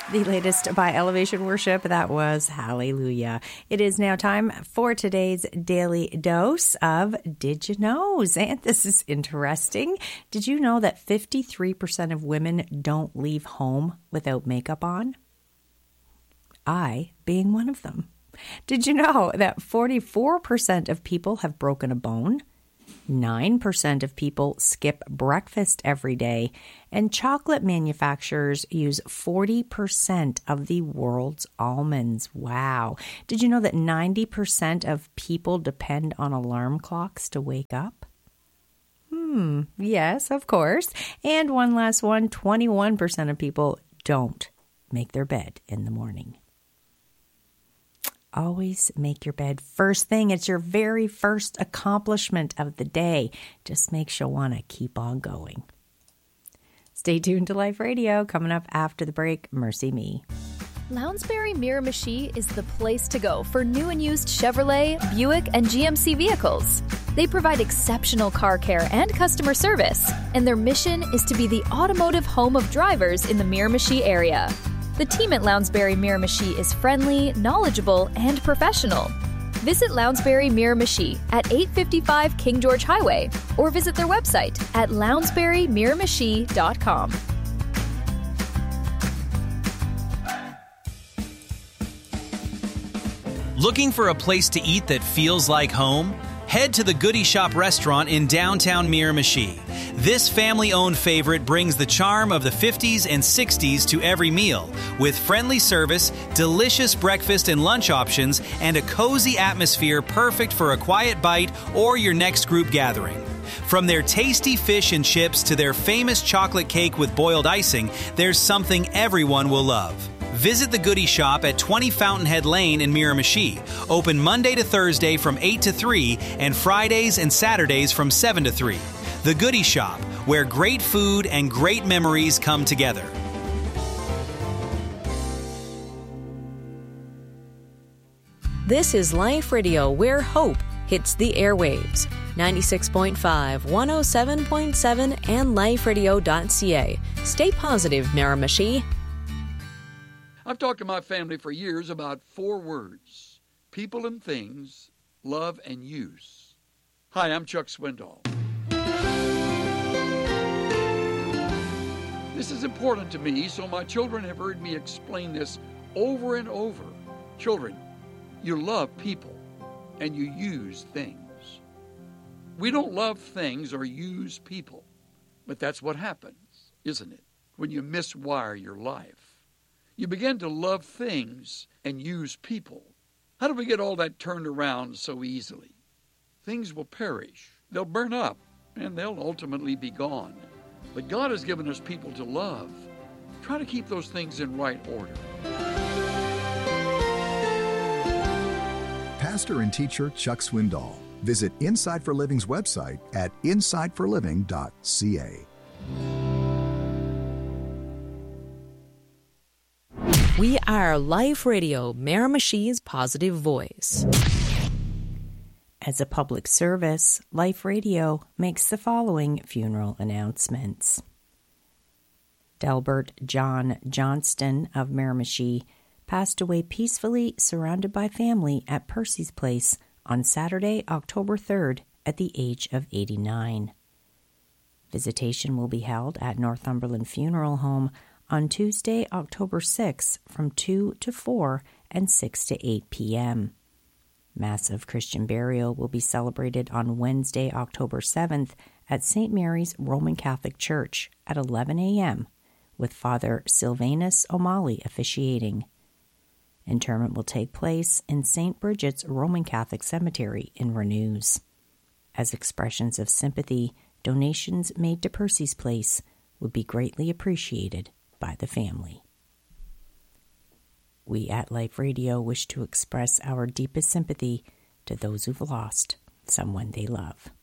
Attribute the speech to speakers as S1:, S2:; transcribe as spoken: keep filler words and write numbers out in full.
S1: The latest by Elevation Worship, that was Hallelujah. It is now time for today's Daily Dose of Did You Knows? And this is interesting. Did you know that fifty-three percent of women don't leave home without makeup on? I being one of them. Did you know that forty-four percent of people have broken a bone? nine percent of people skip breakfast every day, and chocolate manufacturers use forty percent of the world's almonds. Wow. Did you know that ninety percent of people depend on alarm clocks to wake up? Hmm, yes, of course. And one last one, twenty-one percent of people don't make their bed in the morning. Always make your bed first thing. It's your very first accomplishment of the day. Just makes you want to keep on going. Stay tuned to Life Radio. Coming up after the break, Mercy Me.
S2: Lounsbury Miramichi is the place to go for new and used Chevrolet, Buick, and G M C vehicles. They provide exceptional car care and customer service, and their mission is to be the automotive home of drivers in the Miramichi area. The team at Lounsbury Miramichi is friendly, knowledgeable, and professional. Visit Lounsbury Miramichi at eight fifty-five King George Highway or visit their website at lounsbury miramichi dot com.
S3: Looking for a place to eat that feels like home? Head to the Goody Shop restaurant in downtown Miramichi. This family-owned favorite brings the charm of the fifties and sixties to every meal, with friendly service, delicious breakfast and lunch options, and a cozy atmosphere perfect for a quiet bite or your next group gathering. From their tasty fish and chips to their famous chocolate cake with boiled icing, there's something everyone will love. Visit the Goody Shop at twenty Fountainhead Lane in Miramichi. Open Monday to Thursday from eight to three and Fridays and Saturdays from seven to three. The Goody Shop, where great food and great memories come together.
S4: This is Life Radio, where hope hits the airwaves. ninety-six point five, one oh seven point seven, and life radio dot c a. Stay positive, Miramichi.
S5: I've talked to my family for years about four words: people and things, love and use. Hi, I'm Chuck Swindoll. This is important to me, so my children have heard me explain this over and over. Children, you love people and you use things. We don't love things or use people, but that's what happens, isn't it? When you miswire your life. You begin to love things and use people. How do we get all that turned around so easily? Things will perish. They'll burn up, and they'll ultimately be gone. But God has given us people to love. Try to keep those things in right order.
S6: Pastor and teacher Chuck Swindoll. Visit Inside for Living's website at inside for living dot c a.
S4: We are Life Radio, Miramichi's positive voice.
S1: As a public service, Life Radio makes the following funeral announcements. Delbert John Johnston of Miramichi passed away peacefully surrounded by family at Percy's Place on Saturday, October third, at the age of eighty-nine. Visitation will be held at Northumberland Funeral Home on Tuesday, October sixth, from two to four and six to eight p.m. Mass of Christian burial will be celebrated on Wednesday, October seventh at Saint Mary's Roman Catholic Church at eleven a.m., with Father Sylvanus O'Malley officiating. Interment will take place in Saint Bridget's Roman Catholic Cemetery in Renews. As expressions of sympathy, donations made to Percy's Place would be greatly appreciated by the family. We at Life Radio wish to express our deepest sympathy to those who've lost someone they love.